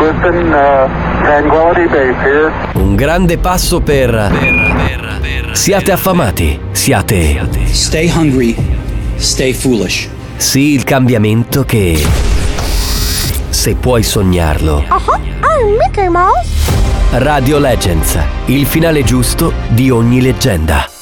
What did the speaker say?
Houston, Tranquility Base here. Un grande passo per... Siate affamati, siate... Stay hungry, stay foolish. Sì, il cambiamento che... Se puoi sognarlo. I'm Mickey Mouse. Radio Legends, il finale giusto di ogni leggenda.